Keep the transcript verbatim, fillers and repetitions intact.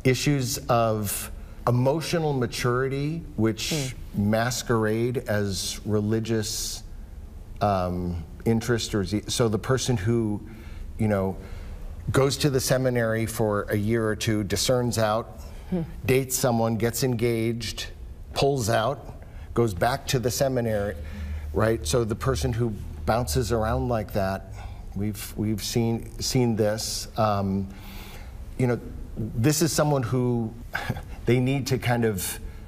issues of emotional maturity, which mm. masquerade as religious um, interest, or so the person who, you know, goes to the seminary for a year or two, discerns out, hmm. dates someone, gets engaged, pulls out, goes back to the seminary, right? So the person who bounces around like that, we've we've seen seen this. Um, you know, this is someone who they need to kind of